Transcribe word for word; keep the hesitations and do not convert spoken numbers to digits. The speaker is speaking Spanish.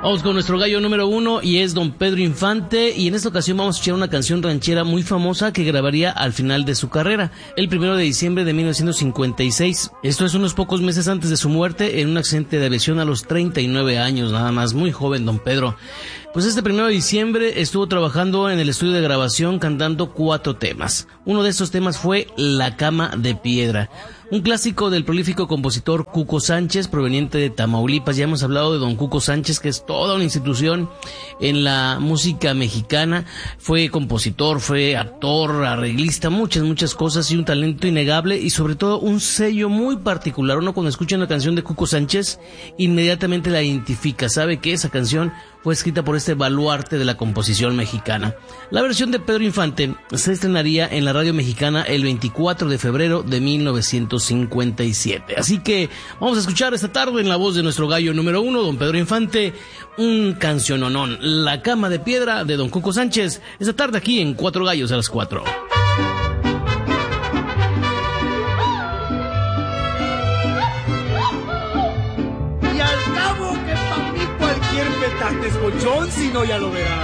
Vamos con nuestro gallo número uno y es don Pedro Infante, y en esta ocasión vamos a escuchar una canción ranchera muy famosa que grabaría al final de su carrera, el primero de diciembre de mil novecientos cincuenta y seis. Esto es unos pocos meses antes de su muerte en un accidente de aviación a los treinta y nueve años, nada más, muy joven don Pedro. Pues este primero de diciembre estuvo trabajando en el estudio de grabación cantando cuatro temas. Uno de estos temas fue La Cama de Piedra, un clásico del prolífico compositor Cuco Sánchez, proveniente de Tamaulipas. Ya hemos hablado de don Cuco Sánchez, que es toda una institución en la música mexicana. Fue compositor, fue actor, arreglista, muchas, muchas cosas, y un talento innegable y sobre todo un sello muy particular. Uno cuando escucha una canción de Cuco Sánchez inmediatamente la identifica, sabe que esa canción fue escrita por este baluarte de la composición mexicana. La versión de Pedro Infante se estrenaría en la radio mexicana el veinticuatro de febrero de mil novecientos cincuenta y siete. Así que vamos a escuchar esta tarde en la voz de nuestro gallo número uno, don Pedro Infante, un canciononón, La Cama de Piedra de don Cuco Sánchez, esta tarde aquí en Cuatro Gallos a las cuatro. Y al cabo que pa' mí cualquier petate es colchón, si no ya lo verás.